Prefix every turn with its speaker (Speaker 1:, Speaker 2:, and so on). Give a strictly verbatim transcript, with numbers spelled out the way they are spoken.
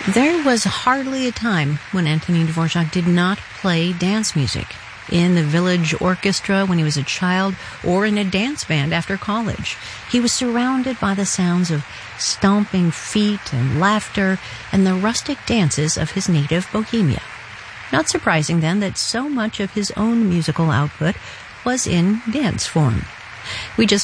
Speaker 1: There was hardly a time when Antonin Dvorak did not play dance music. In the village orchestra when he was a child, or in a dance band after college. He was surrounded by the sounds of stomping feet and laughter and the rustic dances of his native Bohemia. Not surprising, then, that so much of his own musical output was in dance form. We just